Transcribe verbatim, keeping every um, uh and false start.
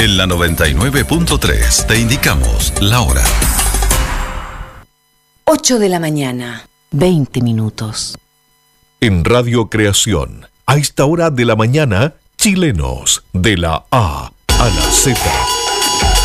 En la noventa y nueve punto tres te indicamos la hora. ocho de la mañana, veinte minutos. En Radio Creación, a esta hora de la mañana, chilenos, de la A a la Z.